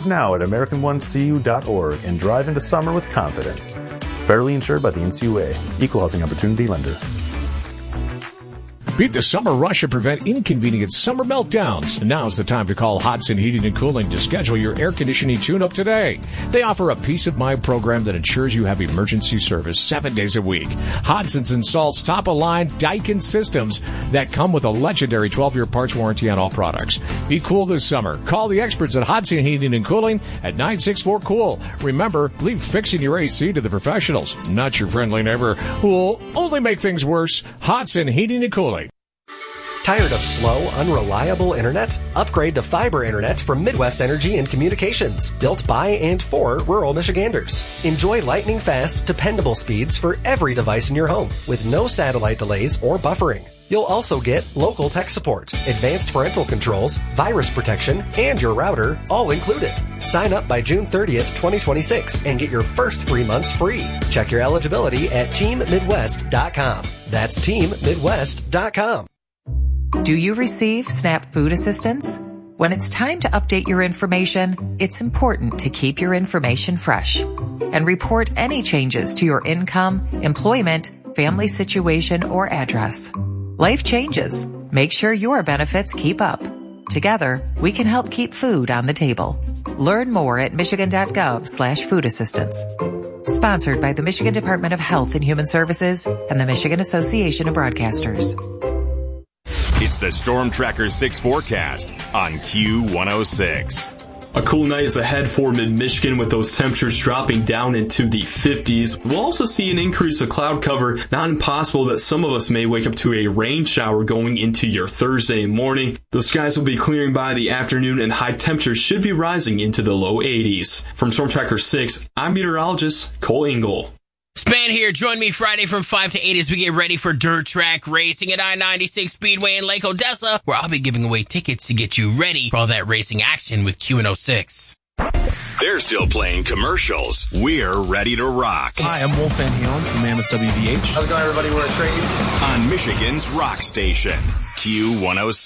now at AmericanOneCU.org and drive into summer with confidence. Federally insured by the NCUA. Equal Housing Opportunity Lender. Beat the summer rush and prevent inconvenient summer meltdowns. Now's the time to call Hodson Heating and Cooling to schedule your air conditioning tune-up today. They offer a peace of mind program that ensures you have emergency service 7 days a week. Hodson's installs top-of-line Daikin systems that come with a legendary 12-year parts warranty on all products. Be cool this summer. Call the experts at Hodson Heating and Cooling at 964-COOL. Remember, leave fixing your AC to the professionals, not your friendly neighbor who will only make things worse. Hodson Heating and Cooling. Tired of slow, unreliable internet? Upgrade to fiber internet from Midwest Energy and Communications, built by and for rural Michiganders. Enjoy lightning-fast, dependable speeds for every device in your home, with no satellite delays or buffering. You'll also get local tech support, advanced parental controls, virus protection, and your router, all included. Sign up by June 30th, 2026, and get your first 3 months free. Check your eligibility at TeamMidwest.com. That's TeamMidwest.com. Do you receive SNAP food assistance? When it's time to update your information, it's important to keep your information fresh and report any changes to your income, employment, family situation, or address. Life changes. Make sure your benefits keep up. Together, we can help keep food on the table. Learn more at michigan.gov/food assistance. Sponsored by the Michigan Department of Health and Human Services and the Michigan Association of Broadcasters. It's the Storm Tracker 6 forecast on Q106. A cool night is ahead for mid-Michigan with those temperatures dropping down into the 50s. We'll also see an increase of cloud cover. Not impossible that some of us may wake up to a rain shower going into your Thursday morning. The skies will be clearing by the afternoon and high temperatures should be rising into the low 80s. From Storm Tracker 6, I'm meteorologist Cole Engel. Span here. Join me Friday from 5 to 8 as we get ready for dirt track racing at I-96 Speedway in Lake Odessa, where I'll be giving away tickets to get you ready for all that racing action with Q106. They're still playing commercials. We're ready to rock. Hi, I'm Wolf Van Halen from Mammoth WVH. How's it going, everybody? We're at Trade. On Michigan's rock station, Q106.